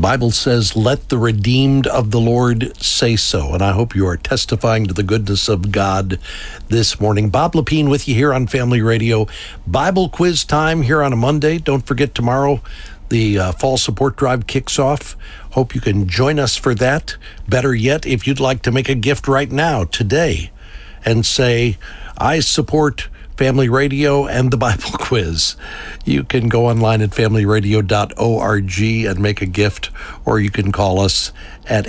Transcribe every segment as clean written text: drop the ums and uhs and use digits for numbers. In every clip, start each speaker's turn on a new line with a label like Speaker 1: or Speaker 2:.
Speaker 1: Bible says, let the redeemed of the Lord say so. And I hope you are testifying to the goodness of God this morning. Bob Lepine with you here on Family Radio. Bible quiz time here on a Monday. Don't forget tomorrow, the fall support drive kicks off. Hope you can join us for that. Better yet, if you'd like to make a gift right now, today, and say, I support Family Radio and the Bible quiz, you can go online at familyradio.org and make a gift, or you can call us at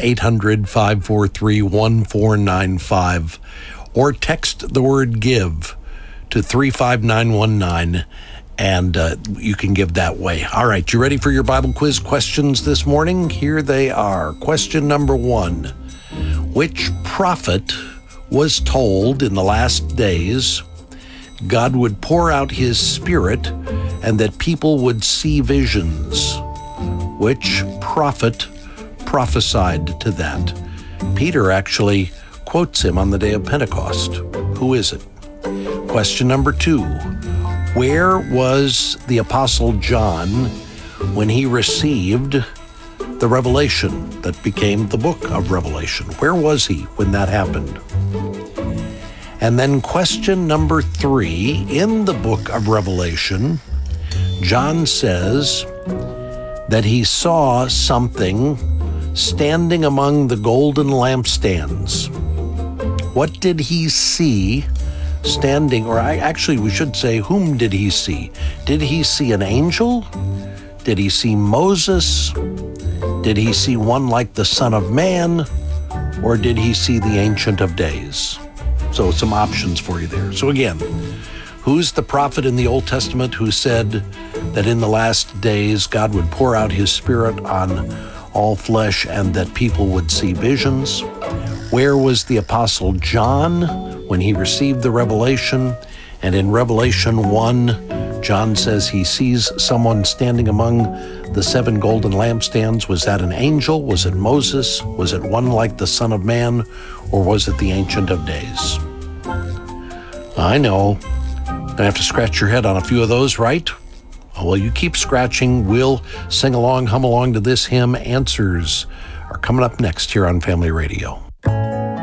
Speaker 1: 800-543-1495, or text the word give to 35919, and you can give that way. All right, you ready for your Bible quiz questions this morning? Here they are. Question number 1. Which prophet was told in the last days God would pour out his Spirit and that people would see visions? Which prophet prophesied to that? Peter actually quotes him on the day of Pentecost. Who is it? Question number 2. Where was the Apostle John when he received the revelation that became the book of Revelation? Where was he when that happened? And then question number 3, in the book of Revelation, John says that he saw something standing among the golden lampstands. What did he see standing, or actually we should say, whom did he see? Did he see an angel? Did he see Moses? Did he see one like the Son of Man? Or did he see the Ancient of Days? So some options for you there. So again, who's the prophet in the Old Testament who said that in the last days God would pour out his Spirit on all flesh and that people would see visions? Where was the Apostle John when he received the revelation? And in Revelation 1, John says he sees someone standing among the 7 golden lampstands. Was that an angel? Was it Moses? Was it one like the Son of Man? Or was it the Ancient of Days? I know. Gonna have to scratch your head on a few of those, right? Oh, well, you keep scratching. We'll sing along, hum along to this hymn. Answers are coming up next here on Family Radio.